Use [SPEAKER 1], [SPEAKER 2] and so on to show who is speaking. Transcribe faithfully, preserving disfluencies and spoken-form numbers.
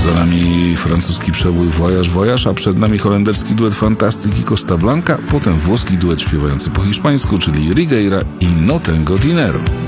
[SPEAKER 1] Za nami francuski przebój Voyage Voyage, a przed nami holenderski duet Fantastic i Costa Blanca, potem włoski duet śpiewający po hiszpańsku, czyli Rigueira i No Tengo Dinero.